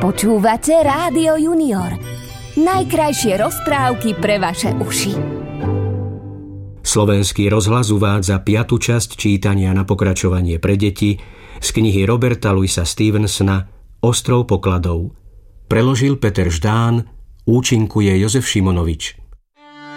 Počúvate Rádio Junior. Najkrajšie rozprávky pre vaše uši. Slovenský rozhlas uvádza 5. časť čítania na pokračovanie pre deti z knihy Roberta Louisa Stevensona Ostrov pokladov. Preložil Peter Ždán, účinkuje Jozef Šimonovič.